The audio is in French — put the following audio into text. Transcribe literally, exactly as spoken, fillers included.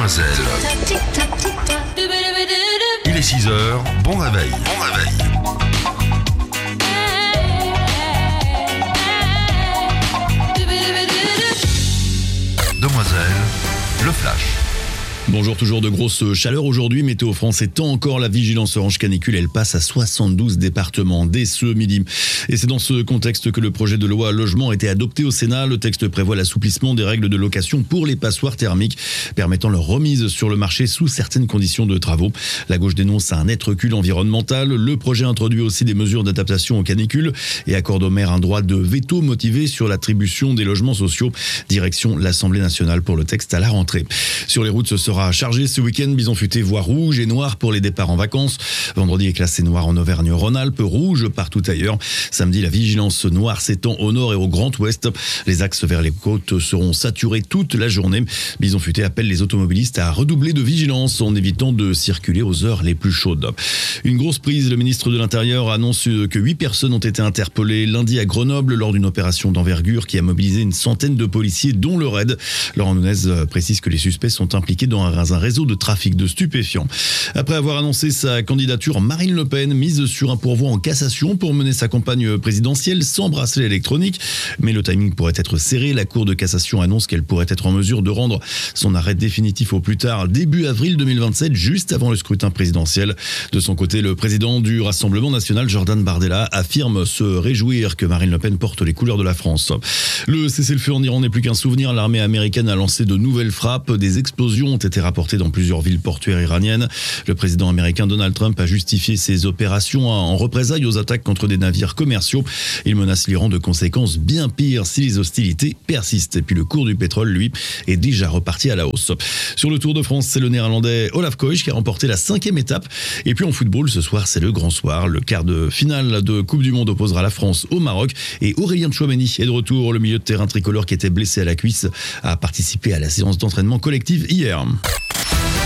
Demoiselle. Il est six heures, bon réveil. Bon réveil. Demoiselle, le flash. Bonjour, toujours de grosses chaleurs aujourd'hui. Météo France étend encore la vigilance orange canicule. Elle passe à soixante-douze départements dès ce midi. Et c'est dans ce contexte que le projet de loi logement a été adopté au Sénat. Le texte prévoit l'assouplissement des règles de location pour les passoires thermiques, permettant leur remise sur le marché sous certaines conditions de travaux. La gauche dénonce un net recul environnemental. Le projet introduit aussi des mesures d'adaptation aux canicules et accorde aux maires un droit de veto motivé sur l'attribution des logements sociaux. Direction l'Assemblée nationale pour le texte à la rentrée. Sur les routes, ce sera chargé ce week-end. Bison futé voie rouge et noir pour les départs en vacances. Vendredi est classé noir en Auvergne-Rhône-Alpes, rouge partout ailleurs. Samedi, la vigilance noire s'étend au nord et au Grand Ouest. Les axes vers les côtes seront saturés toute la journée. Bison futé appelle les automobilistes à redoubler de vigilance en évitant de circuler aux heures les plus chaudes. Une grosse prise. Le ministre de l'Intérieur annonce que huit personnes ont été interpellées lundi à Grenoble lors d'une opération d'envergure qui a mobilisé une centaine de policiers, dont le raid. Laurent Nunez précise que les suspects sont impliqués dans un un réseau de trafic de stupéfiants. Après avoir annoncé sa candidature, Marine Le Pen mise sur un pourvoi en cassation pour mener sa campagne présidentielle sans bracelet électronique. Mais le timing pourrait être serré. La Cour de cassation annonce qu'elle pourrait être en mesure de rendre son arrêt définitif au plus tard début avril deux mille vingt-sept, juste avant le scrutin présidentiel. De son côté, le président du Rassemblement national, Jordan Bardella, affirme se réjouir que Marine Le Pen porte les couleurs de la France. Le cessez-le-feu en Iran n'est plus qu'un souvenir. L'armée américaine a lancé de nouvelles frappes. Des explosions ont été rapporté dans plusieurs villes portuaires iraniennes. Le président américain Donald Trump a justifié ses opérations en représailles aux attaques contre des navires commerciaux. Il menace l'Iran de conséquences bien pires si les hostilités persistent. Et puis le cours du pétrole, lui, est déjà reparti à la hausse. Sur le Tour de France, c'est le néerlandais Olaf Koij qui a remporté la cinquième étape. Et puis en football, ce soir, c'est le grand soir. Le quart de finale de Coupe du Monde opposera la France au Maroc. Et Aurélien Tchouameni est de retour. Le milieu de terrain tricolore qui était blessé à la cuisse a participé à la séance d'entraînement collective hier.